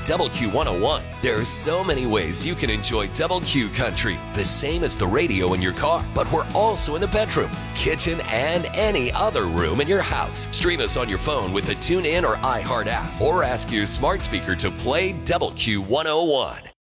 Double Q 101. There are so many ways you can enjoy Double Q Country, the same as the radio in your car, but we're also in the bedroom, kitchen, and any other room in your house. Stream us on your phone with the TuneIn or iHeart app, or ask your smart speaker to play Double Q 101.